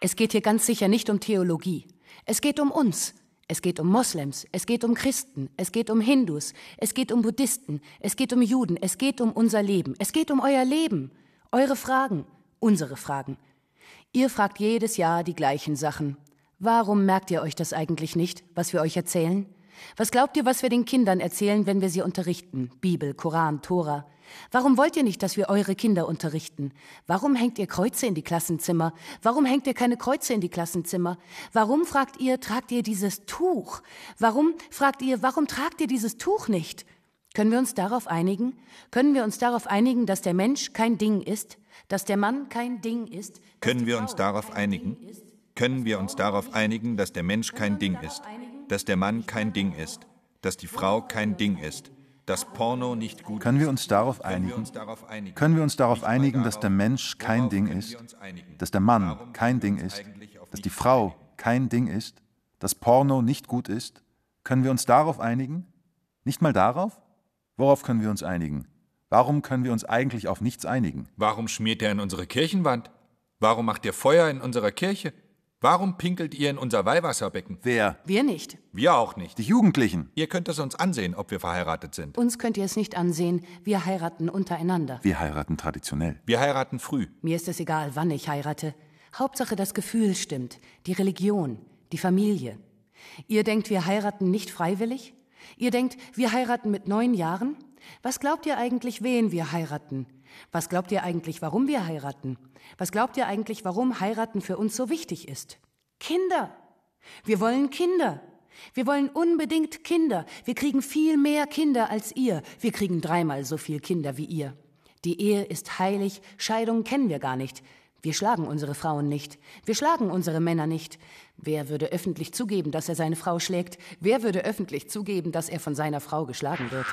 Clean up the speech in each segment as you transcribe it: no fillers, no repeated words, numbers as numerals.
Es geht hier ganz sicher nicht um Theologie. Es geht um uns. Es geht um Moslems, es geht um Christen, es geht um Hindus, es geht um Buddhisten, es geht um Juden, es geht um unser Leben, es geht um euer Leben, eure Fragen, unsere Fragen. Ihr fragt jedes Jahr die gleichen Sachen. Warum merkt ihr euch das eigentlich nicht, was wir euch erzählen? Was glaubt ihr, was wir den Kindern erzählen, wenn wir sie unterrichten? Bibel, Koran, Tora. Warum wollt ihr nicht, dass wir eure Kinder unterrichten? Warum hängt ihr Kreuze in die Klassenzimmer? Warum hängt ihr keine Kreuze in die Klassenzimmer? Warum, fragt ihr, tragt ihr dieses Tuch? Warum, fragt ihr, warum tragt ihr dieses Tuch nicht? Können wir uns darauf einigen? Können wir uns darauf einigen, dass der Mensch kein Ding ist? Dass der Mann kein Ding ist? Können wir uns darauf einigen? Können wir uns darauf einigen, dass der Mensch kein Ding ist? Dass der Mann kein Ding ist? Dass die Frau kein Ding ist? Dass Porno nicht gut ist? Können wir uns darauf einigen? Können wir uns darauf einigen, dass der Mensch kein Ding ist? Dass der Mann kein Ding ist? Dass die Frau kein Ding ist? Dass Porno nicht gut ist? Können wir uns darauf einigen? Nicht mal darauf? Worauf können wir uns einigen? Warum können wir uns eigentlich auf nichts einigen? Warum schmiert er in unsere Kirchenwand? Warum macht ihr Feuer in unserer Kirche? Warum pinkelt ihr in unser Weihwasserbecken? Wer? Wir nicht. Wir auch nicht. Die Jugendlichen. Ihr könnt es uns ansehen, ob wir verheiratet sind. Uns könnt ihr es nicht ansehen. Wir heiraten untereinander. Wir heiraten traditionell. Wir heiraten früh. Mir ist es egal, wann ich heirate. Hauptsache, das Gefühl stimmt. Die Religion, die Familie. Ihr denkt, wir heiraten nicht freiwillig? Ihr denkt, wir heiraten mit 9 Jahren? Was glaubt ihr eigentlich, wen wir heiraten? Was glaubt ihr eigentlich, warum wir heiraten? Was glaubt ihr eigentlich, warum heiraten für uns so wichtig ist? Kinder. Wir wollen Kinder. Wir wollen unbedingt Kinder. Wir kriegen viel mehr Kinder als ihr. Wir kriegen 3-mal so viel Kinder wie ihr. Die Ehe ist heilig, Scheidung kennen wir gar nicht. Wir schlagen unsere Frauen nicht. Wir schlagen unsere Männer nicht. Wer würde öffentlich zugeben, dass er seine Frau schlägt? Wer würde öffentlich zugeben, dass er von seiner Frau geschlagen wird?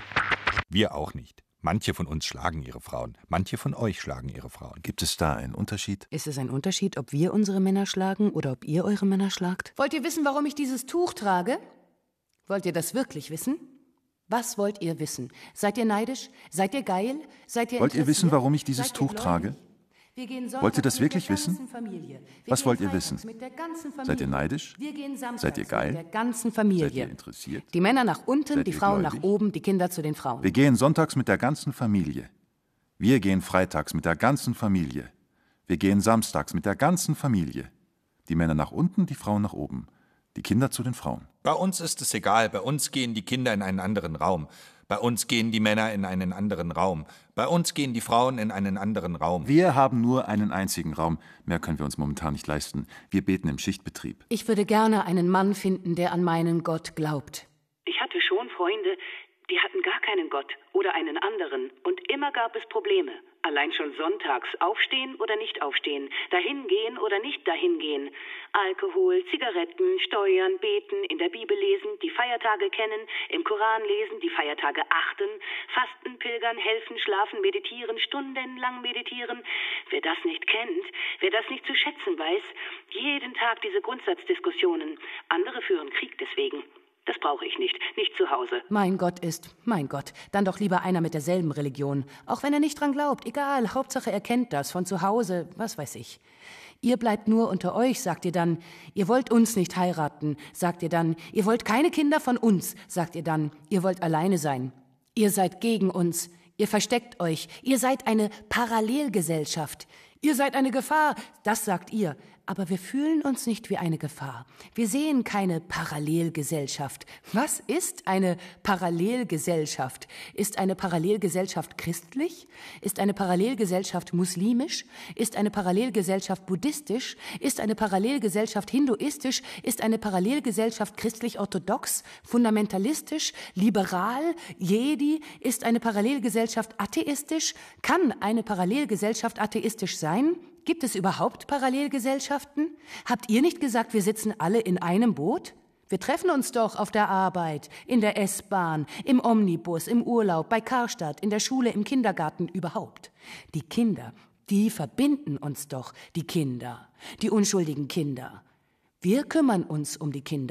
Wir auch nicht. Manche von uns schlagen ihre Frauen, manche von euch schlagen ihre Frauen. Gibt es da einen Unterschied? Ist es ein Unterschied, ob wir unsere Männer schlagen oder ob ihr eure Männer schlagt? Wollt ihr wissen, warum ich dieses Tuch trage? Wollt ihr das wirklich wissen? Was wollt ihr wissen? Seid ihr neidisch? Seid ihr geil? Seid ihr Wollt ihr wissen, warum ich dieses Seid ihr Tuch gläubig? trage? Wir gehen Wollt ihr das sonntags wirklich mit der wissen? ganzen Familie. Wir Was gehen wollt ihr freitags wissen? mit der ganzen Familie. Seid ihr neidisch? Wir gehen samstags Seid ihr geil? mit der ganzen Familie. Seid ihr interessiert? Die Männer nach unten, Seid die ihr Frauen nach gläubig? oben, die Kinder zu den Frauen. Wir gehen sonntags mit der ganzen Familie. Wir gehen freitags mit der ganzen Familie. Wir gehen samstags mit der ganzen Familie. Die Männer nach unten, die Frauen nach oben. Die Kinder zu den Frauen. Bei uns ist es egal, bei uns gehen die Kinder in einen anderen Raum. Bei uns gehen die Männer in einen anderen Raum. Bei uns gehen die Frauen in einen anderen Raum. Wir haben nur einen einzigen Raum. Mehr können wir uns momentan nicht leisten. Wir beten im Schichtbetrieb. Ich würde gerne einen Mann finden, der an meinen Gott glaubt. Ich hatte schon Freunde, die hatten gar keinen Gott oder einen anderen. Und immer gab es Probleme. Allein schon sonntags aufstehen oder nicht aufstehen, dahin gehen oder nicht dahin gehen. Alkohol, Zigaretten, Steuern, beten, in der Bibel lesen, die Feiertage kennen, im Koran lesen, die Feiertage achten, fasten, pilgern, helfen, schlafen, meditieren, stundenlang meditieren. Wer das nicht kennt, wer das nicht zu schätzen weiß, jeden Tag diese Grundsatzdiskussionen. Andere führen Krieg deswegen. Das brauche ich nicht, nicht zu Hause. Mein Gott ist, mein Gott, dann doch lieber einer mit derselben Religion. Auch wenn er nicht dran glaubt, egal, Hauptsache er kennt das, von zu Hause, was weiß ich. Ihr bleibt nur unter euch, sagt ihr dann. Ihr wollt uns nicht heiraten, sagt ihr dann. Ihr wollt keine Kinder von uns, sagt ihr dann. Ihr wollt alleine sein. Ihr seid gegen uns. Ihr versteckt euch. Ihr seid eine Parallelgesellschaft. Ihr seid eine Gefahr, das sagt ihr. Aber wir fühlen uns nicht wie eine Gefahr. Wir sehen keine Parallelgesellschaft. Was ist eine Parallelgesellschaft? Ist eine Parallelgesellschaft christlich? Ist eine Parallelgesellschaft muslimisch? Ist eine Parallelgesellschaft buddhistisch? Ist eine Parallelgesellschaft hinduistisch? Ist eine Parallelgesellschaft christlich-orthodox, fundamentalistisch, liberal, Jedi? Ist eine Parallelgesellschaft atheistisch? Kann eine Parallelgesellschaft atheistisch sein? Gibt es überhaupt Parallelgesellschaften? Habt ihr nicht gesagt, wir sitzen alle in einem Boot? Wir treffen uns doch auf der Arbeit, in der S-Bahn, im Omnibus, im Urlaub, bei Karstadt, in der Schule, im Kindergarten, überhaupt. Die Kinder, die verbinden uns doch, die Kinder, die unschuldigen Kinder. Wir kümmern uns um die Kinder.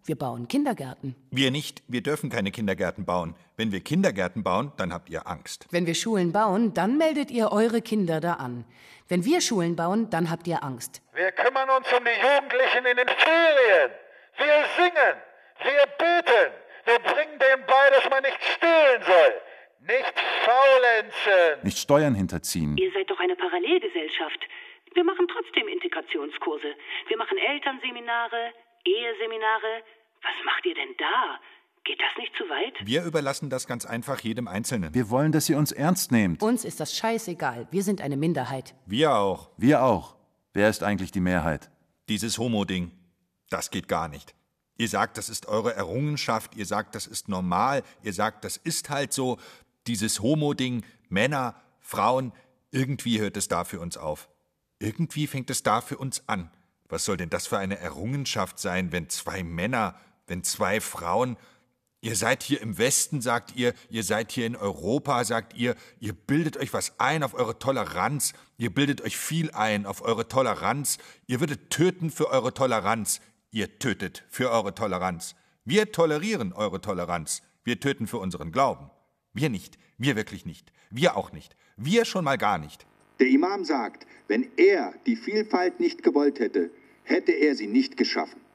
Wir bauen Kindergärten. Wir nicht, wir dürfen keine Kindergärten bauen. Wenn wir Kindergärten bauen, dann habt ihr Angst. Wenn wir Schulen bauen, dann meldet ihr eure Kinder da an. Wenn wir Schulen bauen, dann habt ihr Angst. Wir kümmern uns um die Jugendlichen in den Ferien. Wir singen, wir beten, wir bringen denen bei, dass man nicht stehlen soll. Nicht faulenzen. Nicht Steuern hinterziehen. Ihr seid doch eine Parallelgesellschaft. Wir machen trotzdem Integrationskurse. Wir machen Elternseminare, Eheseminare. Was macht ihr denn da? Geht das nicht zu weit? Wir überlassen das ganz einfach jedem Einzelnen. Wir wollen, dass ihr uns ernst nehmt. Uns ist das scheißegal. Wir sind eine Minderheit. Wir auch. Wir auch. Wer ist eigentlich die Mehrheit? Dieses Homo-Ding, das geht gar nicht. Ihr sagt, das ist eure Errungenschaft. Ihr sagt, das ist normal. Ihr sagt, das ist halt so. Dieses Homo-Ding, Männer, Frauen, irgendwie hört es da für uns auf. Irgendwie fängt es da für uns an. Was soll denn das für eine Errungenschaft sein, wenn 2 Männer, wenn 2 Frauen... Ihr seid hier im Westen, sagt ihr seid hier in Europa, sagt ihr bildet euch was ein auf eure Toleranz, ihr bildet euch viel ein auf eure Toleranz, ihr würdet töten für eure Toleranz, ihr tötet für eure Toleranz. Wir tolerieren eure Toleranz, wir töten für unseren Glauben. Wir nicht, wir wirklich nicht, wir auch nicht, wir schon mal gar nicht. Der Imam sagt, wenn er die Vielfalt nicht gewollt hätte, hätte er sie nicht geschaffen.